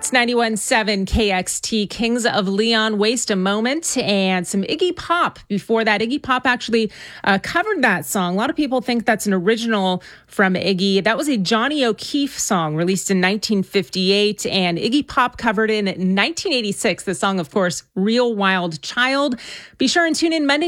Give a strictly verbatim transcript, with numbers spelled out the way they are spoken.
It's ninety-one point seven K X T, Kings of Leon, Waste a Moment, and some Iggy Pop. Before that, Iggy Pop actually uh, covered that song. A lot of people think that's an original from Iggy. That was a Johnny O'Keefe song released in nineteen fifty-eight, and Iggy Pop covered in nineteen eighty-six the song, of course, Real Wild Child. Be sure and tune in Monday